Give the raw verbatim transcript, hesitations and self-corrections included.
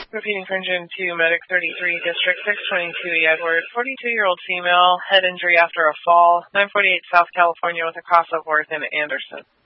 Repeating for engine two, medic thirty-three, district six twenty-two, E. Edward, forty-two-year-old female, head injury after a fall, nine forty-eight South California with a cross of worth in Anderson.